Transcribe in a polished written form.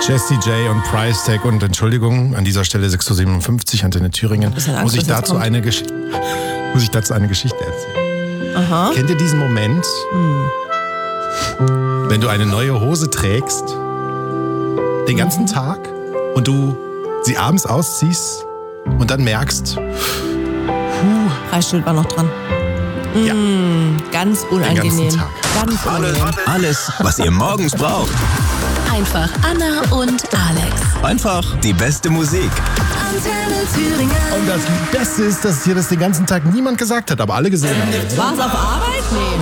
Jessie J und Price Tag und Entschuldigung, an dieser Stelle 6:57 Uhr, Antenne Thüringen. Muss ich dazu eine Geschichte erzählen? Aha. Kennt ihr diesen Moment, wenn du eine neue Hose trägst, den ganzen Tag, und du sie abends ausziehst und dann merkst, Preisschild war noch dran. Ja. Ganz unangenehm. Den ganzen Tag. Ganz unangenehm. Alles, was ihr morgens braucht. Einfach Anna und Alex. Einfach die beste Musik. Antenne Thüringen. Und das Beste ist, dass hier das den ganzen Tag niemand gesagt hat, aber alle gesehen haben. War's auf Arbeit? Nee.